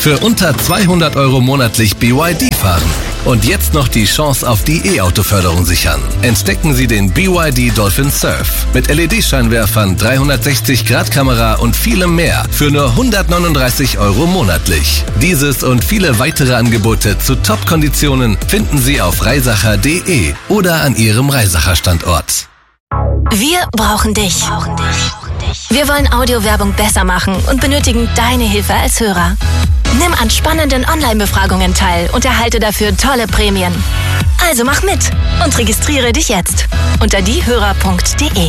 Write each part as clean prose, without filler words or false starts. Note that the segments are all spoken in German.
Für unter 200 € monatlich BYD fahren. Und jetzt noch die Chance auf die E-Auto-Förderung sichern. Entdecken Sie den BYD Dolphin Surf mit LED-Scheinwerfern, 360-Grad-Kamera und vielem mehr für nur 139 € monatlich. Dieses und viele weitere Angebote zu Top-Konditionen finden Sie auf reisacher.de oder an Ihrem Reisacher-Standort. Wir brauchen dich. Wir wollen Audiowerbung besser machen und benötigen deine Hilfe als Hörer. Nimm an spannenden Online-Befragungen teil und erhalte dafür tolle Prämien. Also mach mit und registriere dich jetzt unter diehörer.de.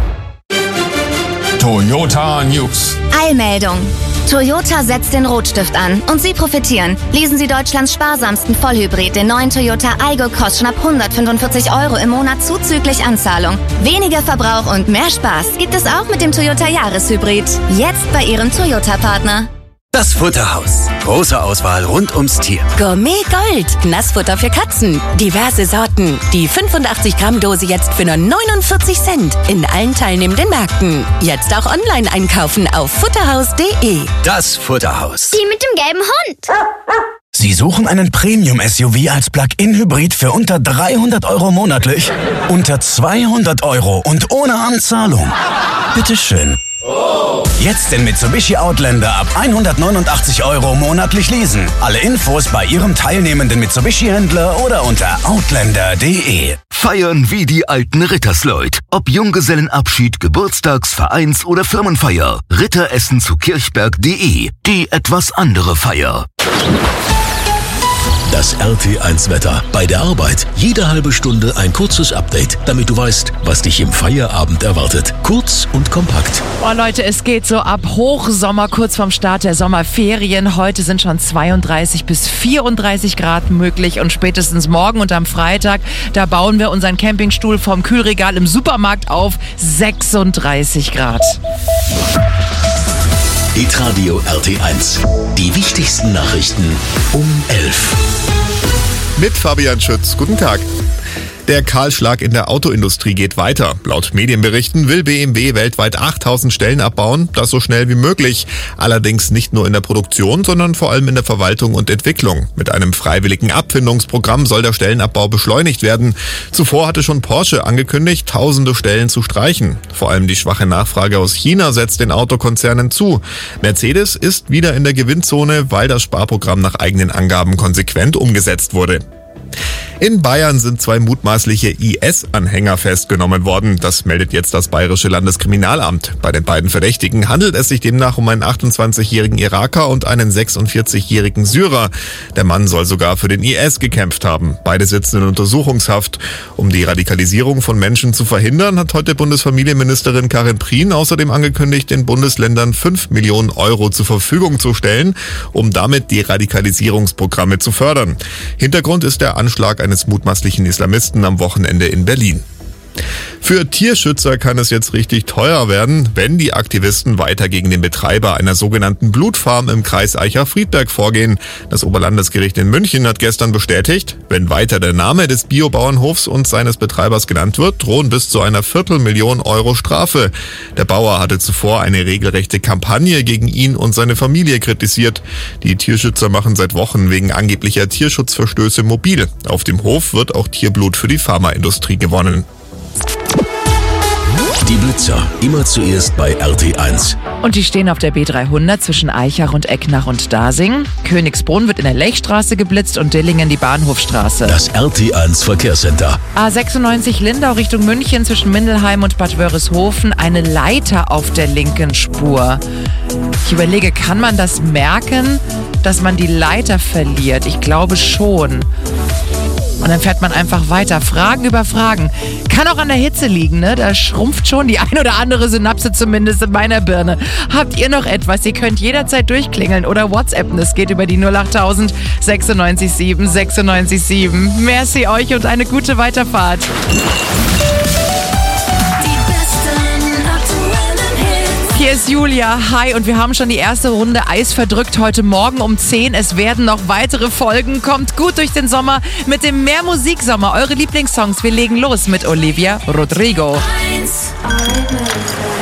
Toyota News. Eilmeldung. Toyota setzt den Rotstift an und Sie profitieren. Lesen Sie Deutschlands sparsamsten Vollhybrid, den neuen Toyota Aygo Cross, schon ab 145 € im Monat zuzüglich Anzahlung. Weniger Verbrauch und mehr Spaß gibt es auch mit dem Toyota Jahreshybrid. Jetzt bei Ihrem Toyota-Partner. Das Futterhaus. Große Auswahl rund ums Tier. Gourmet Gold. Nassfutter für Katzen. Diverse Sorten. Die 85-Gramm-Dose jetzt für nur 49 Cent. In allen teilnehmenden Märkten. Jetzt auch online einkaufen auf futterhaus.de. Das Futterhaus. Die mit dem gelben Hund. Sie suchen einen Premium-SUV als Plug-in-Hybrid für unter 300 € monatlich? Unter 200 € und ohne Anzahlung? Bitteschön. Jetzt den Mitsubishi Outlander ab 189 € monatlich leasen. Alle Infos bei Ihrem teilnehmenden Mitsubishi-Händler oder unter outlander.de. Feiern wie die alten Rittersleut. Ob Junggesellenabschied, Geburtstags-, Vereins- oder Firmenfeier. Ritteressen zu kirchberg.de. Die etwas andere Feier. Das RT1-Wetter. Bei der Arbeit jede halbe Stunde ein kurzes Update, damit du weißt, was dich im Feierabend erwartet. Kurz und kompakt. Oh Leute, es geht so ab Hochsommer, kurz vorm Start der Sommerferien. Heute sind schon 32 bis 34 Grad möglich und spätestens morgen und am Freitag, da bauen wir unseren Campingstuhl vom Kühlregal im Supermarkt auf 36 Grad. Hitradio RT1. Die wichtigsten Nachrichten um 11. Mit Fabian Schütz. Guten Tag. Der Kahlschlag in der Autoindustrie geht weiter. Laut Medienberichten will BMW weltweit 8000 Stellen abbauen, das so schnell wie möglich. Allerdings nicht nur in der Produktion, sondern vor allem in der Verwaltung und Entwicklung. Mit einem freiwilligen Abfindungsprogramm soll der Stellenabbau beschleunigt werden. Zuvor hatte schon Porsche angekündigt, tausende Stellen zu streichen. Vor allem die schwache Nachfrage aus China setzt den Autokonzernen zu. Mercedes ist wieder in der Gewinnzone, weil das Sparprogramm nach eigenen Angaben konsequent umgesetzt wurde. In Bayern sind 2 mutmaßliche IS-Anhänger festgenommen worden. Das meldet jetzt das Bayerische Landeskriminalamt. Bei den beiden Verdächtigen handelt es sich demnach um einen 28-jährigen Iraker und einen 46-jährigen Syrer. Der Mann soll sogar für den IS gekämpft haben. Beide sitzen in Untersuchungshaft. Um die Radikalisierung von Menschen zu verhindern, hat heute Bundesfamilienministerin Karin Prien außerdem angekündigt, den Bundesländern 5 Millionen € zur Verfügung zu stellen, um damit die Radikalisierungsprogramme zu fördern. Hintergrund ist der Anschlag eines mutmaßlichen Islamisten am Wochenende in Berlin. Für Tierschützer kann es jetzt richtig teuer werden, wenn die Aktivisten weiter gegen den Betreiber einer sogenannten Blutfarm im Kreis Eicher-Friedberg vorgehen. Das Oberlandesgericht in München hat gestern bestätigt, wenn weiter der Name des Biobauernhofs und seines Betreibers genannt wird, drohen bis zu einer 250.000 € Strafe. Der Bauer hatte zuvor eine regelrechte Kampagne gegen ihn und seine Familie kritisiert. Die Tierschützer machen seit Wochen wegen angeblicher Tierschutzverstöße mobil. Auf dem Hof wird auch Tierblut für die Pharmaindustrie gewonnen. Die Blitzer, immer zuerst bei RT1. Und die stehen auf der B300 zwischen Eichach und Ecknach und Dasing. Königsbrunn wird in der Lechstraße geblitzt und Dillingen die Bahnhofstraße. Das RT1 Verkehrscenter. A96 Lindau Richtung München zwischen Mindelheim und Bad Wörishofen. Eine Leiter auf der linken Spur. Ich überlege, kann man das merken, dass man die Leiter verliert? Ich glaube schon. Und dann fährt man einfach weiter. Fragen über Fragen. Kann auch an der Hitze liegen, ne? Da schrumpft schon die ein oder andere Synapse zumindest in meiner Birne. Habt ihr noch etwas? Ihr könnt jederzeit durchklingeln oder WhatsAppen. Es geht über die 08000 96 7 96 7. Merci euch und eine gute Weiterfahrt. Hier ist Julia, hi, und wir haben schon die erste Runde Eis verdrückt heute Morgen um 10. Es werden noch weitere Folgen. Kommt gut durch den Sommer mit dem Mehr Musiksommer. Eure Lieblingssongs. Wir legen los mit Olivia Rodrigo. 1